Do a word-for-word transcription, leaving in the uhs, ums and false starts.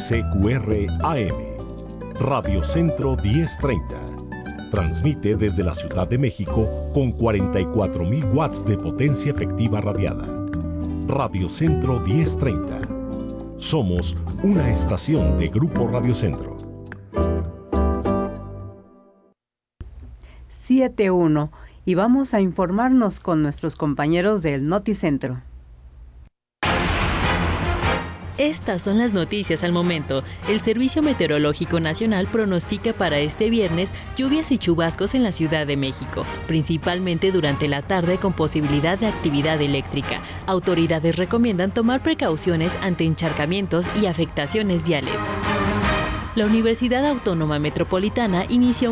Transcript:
S Q R A M, Radio Centro diez treinta. Transmite desde la Ciudad de México con cuarenta y cuatro mil watts de potencia efectiva radiada. Radio Centro diez treinta. Somos una estación de Grupo Radio Centro. siete uno y vamos a informarnos con nuestros compañeros del Noticentro. Estas son las noticias al momento. El Servicio Meteorológico Nacional pronostica para este viernes lluvias y chubascos en la Ciudad de México, principalmente durante la tarde con posibilidad de actividad eléctrica. Autoridades recomiendan tomar precauciones ante encharcamientos y afectaciones viales. La Universidad Autónoma Metropolitana inició